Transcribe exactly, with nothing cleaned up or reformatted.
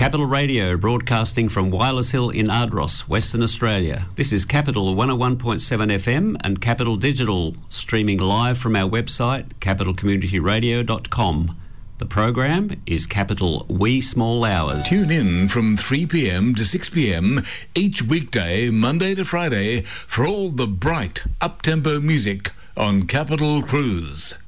Capital Radio, broadcasting from Wireless Hill in Ardross, Western Australia. This is Capital one oh one point seven F M and Capital Digital, streaming live from our website, capital community radio dot com. The program is Capital Wee Small Hours. Tune in from three p m to six p m each weekday, Monday to Friday, for all the bright, up-tempo music on Capital Cruise.